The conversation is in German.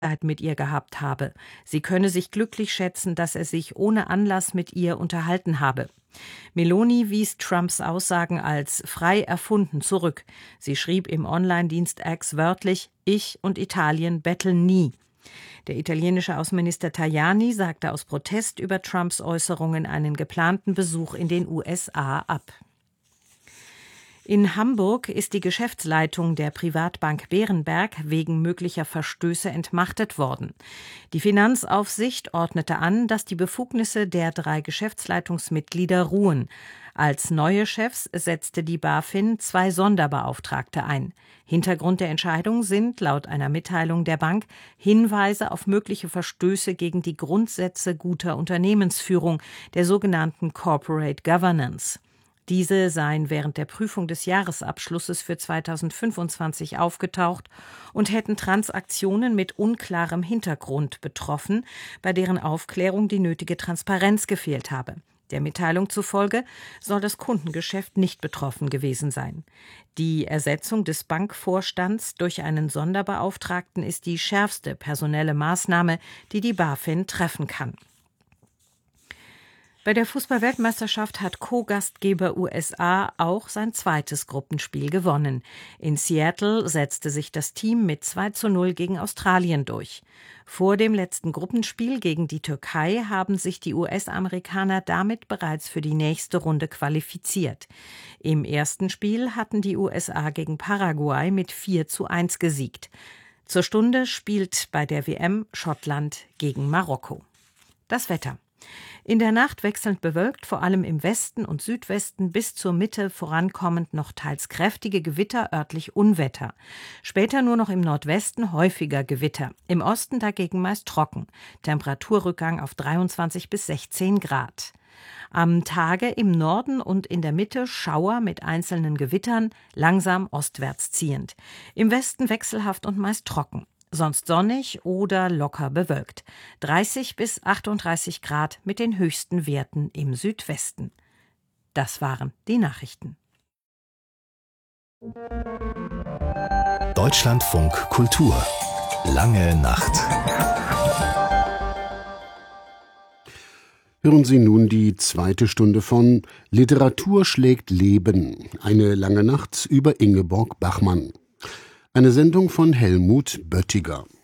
mit ihr gehabt habe. Sie könne sich glücklich schätzen, dass er sich ohne Anlass mit ihr unterhalten habe. Meloni wies Trumps Aussagen als frei erfunden zurück. Sie schrieb im Online-Dienst X wörtlich: Ich und Italien betteln nie. Der italienische Außenminister Tajani sagte aus Protest über Trumps Äußerungen einen geplanten Besuch in den USA ab. In Hamburg ist die Geschäftsleitung der Privatbank Berenberg wegen möglicher Verstöße entmachtet worden. Die Finanzaufsicht ordnete an, dass die Befugnisse der 3 Geschäftsleitungsmitglieder ruhen. Als neue Chefs setzte die BaFin 2 Sonderbeauftragte ein. Hintergrund der Entscheidung sind, laut einer Mitteilung der Bank, Hinweise auf mögliche Verstöße gegen die Grundsätze guter Unternehmensführung, der sogenannten Corporate Governance. Diese seien während der Prüfung des Jahresabschlusses für 2025 aufgetaucht und hätten Transaktionen mit unklarem Hintergrund betroffen, bei deren Aufklärung die nötige Transparenz gefehlt habe. Der Mitteilung zufolge soll das Kundengeschäft nicht betroffen gewesen sein. Die Ersetzung des Bankvorstands durch einen Sonderbeauftragten ist die schärfste personelle Maßnahme, die die BaFin treffen kann. Bei der Fußball-Weltmeisterschaft hat Co-Gastgeber USA auch sein zweites Gruppenspiel gewonnen. In Seattle setzte sich das Team mit 2:0 gegen Australien durch. Vor dem letzten Gruppenspiel gegen die Türkei haben sich die US-Amerikaner damit bereits für die nächste Runde qualifiziert. Im ersten Spiel hatten die USA gegen Paraguay mit 4:1 gesiegt. Zur Stunde spielt bei der WM Schottland gegen Marokko. Das Wetter. In der Nacht wechselnd bewölkt, vor allem im Westen und Südwesten bis zur Mitte vorankommend noch teils kräftige Gewitter, örtlich Unwetter. Später nur noch im Nordwesten häufiger Gewitter, im Osten dagegen meist trocken. Temperaturrückgang auf 23 bis 16 Grad. Am Tage im Norden und in der Mitte Schauer mit einzelnen Gewittern, langsam ostwärts ziehend. Im Westen wechselhaft und meist trocken. Sonst sonnig oder locker bewölkt. 30 bis 38 Grad mit den höchsten Werten im Südwesten. Das waren die Nachrichten. Deutschlandfunk Kultur. Lange Nacht. Hören Sie nun die 2. Stunde von Literatur schlägt Leben. Eine lange Nacht über Ingeborg Bachmann. Eine Sendung von Helmut Böttiger.